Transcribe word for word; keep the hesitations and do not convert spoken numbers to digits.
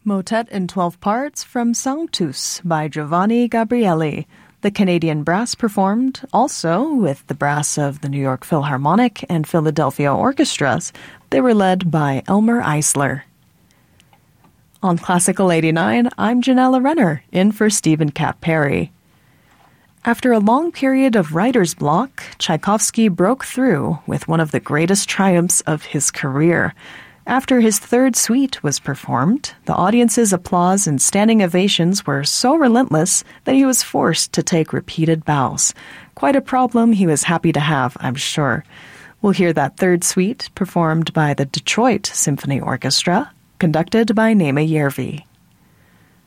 Motet in twelve Parts from Sanctus by Giovanni Gabrieli. The Canadian brass performed also with the brass of the New York Philharmonic and Philadelphia orchestras. They were led by Elmer Eisler. On Classical eighty-nine, I'm Janella Renner, in for Stephen Cap Perry. After a long period of writer's block, Tchaikovsky broke through with one of the greatest triumphs of his career. After his third suite was performed, the audience's applause and standing ovations were so relentless that he was forced to take repeated bows. Quite a problem he was happy to have, I'm sure. We'll hear that third suite performed by the Detroit Symphony Orchestra, conducted by Naima Järvi.